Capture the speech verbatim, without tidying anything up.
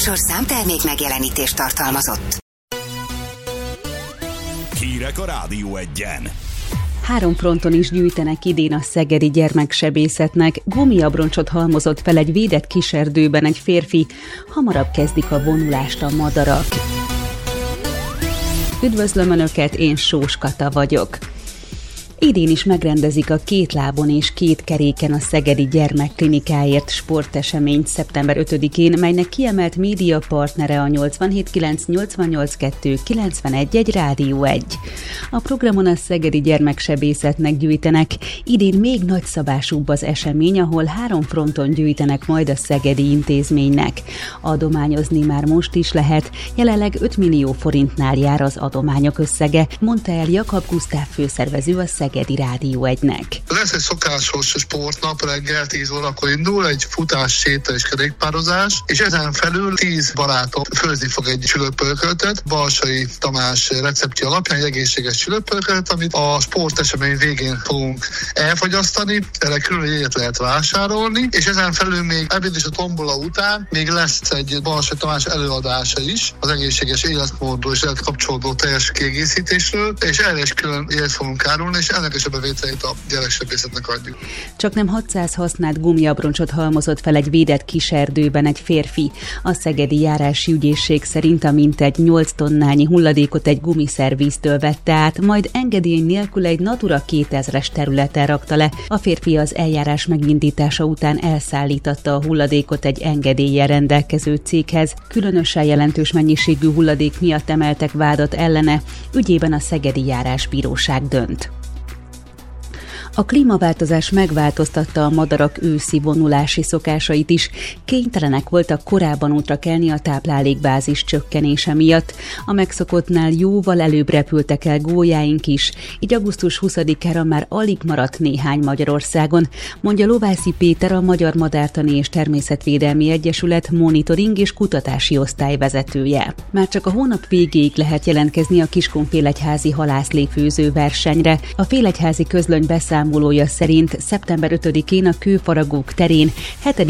műsor számtermék megjelenítést tartalmazott. Hírek a Rádió Egyen. Három fronton is gyűjtenek idén a szegedi gyermeksebészetnek. Gumiabroncsot halmozott fel egy védett kiserdőben egy férfi. Hamarabb kezdik a vonulást a madarak. Üdvözlöm Önöket, én Sós Kata vagyok. Idén is megrendezik a két lábon és két keréken a Szegedi Gyermekklinikáért sporteseményt szeptember ötödikén, melynek kiemelt médiapartnere a nyolcvanhét kilenc nyolcvannyolc kettő kilencvenegy egy Rádió egy. A programon a szegedi gyermeksebészetnek gyűjtenek. Idén még nagyszabásúbb az esemény, ahol három fronton gyűjtenek majd a szegedi intézménynek. Adományozni már most is lehet, jelenleg öt millió forintnál jár az adományok összege, mondta el Jakab Gusztáv főszervező a Szegedi Rádió egynek. Lesz egy szokásos sportnap, reggel tíz órakor indul, egy futás, séta és kerékpározás, és ezen felül tíz barátom főzni fog egy csülökpörköltet, Balsai Tamás receptje alapján egy egészséges csülökpörköltet, amit a sportesemény végén fogunk elfogyasztani, erre külön jegyet lehet vásárolni, és ezen felül még ebéd és a tombola után még lesz egy Balsai Tamás előadása is, az egészséges életmódról és életkapcsolódó teljes kiegészítésről, és erre is külön jegyet fogunk árulni, és ennek is a bevételét a gyereksebészetnek adjuk. Csak nem hatszáz használt gumiabroncsot halmozott fel egy védett kiserdőben egy férfi. A szegedi járási ügyészség szerint a mintegy nyolc tonnányi hulladékot egy gumiszervíztől vette át, majd engedély nélkül egy Natura kétezres területen rakta le. A férfi az eljárás megindítása után elszállítatta a hulladékot egy engedéllyel rendelkező céghez. Különösen jelentős mennyiségű hulladék miatt emeltek vádat ellene. Ügyében a szegedi járásbíróság dönt. A klímaváltozás megváltoztatta a madarak őszi vonulási szokásait is. Kénytelenek voltak korábban útra kelni a táplálékbázis csökkenése miatt. A megszokottnál jóval előbb repültek el gólyáink is, így augusztus huszadikára már alig maradt néhány Magyarországon, mondja Lovászi Péter, a Magyar Madártani és Természetvédelmi Egyesület monitoring és kutatási osztály vezetője. Már csak a hónap végéig lehet jelentkezni a Kiskunfélegyházi halászléfőző versenyre. A Félegyházi közlöny beszámolója szerint szeptember ötödikén a Kőfaragók terén hetedik